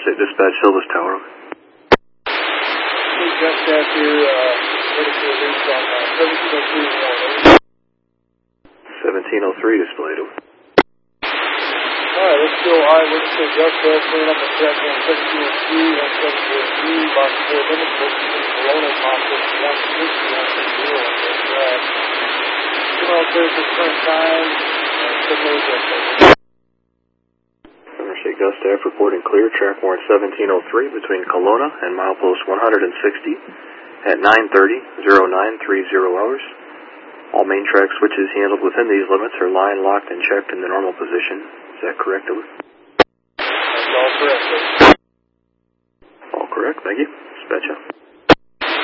Interstate Dispatch, Silvis Tower. Just got here, ready for release on 1703 displayed. Alright, let's go eyewitness to just clearing up the check on 1703 and 1703, about 4 minutes, located in Kelowna, Moscow 160 on 0. Criminal clear for current time, similar to Interstate Gust staff reporting clear, track warrant 1703 between Kelowna and milepost 160 at 9:30:0930 hours. All main track switches handled within these limits are line locked and checked in the normal position. Is that correct, over? That's all correct, sir. All correct, thank you. Dispatch out.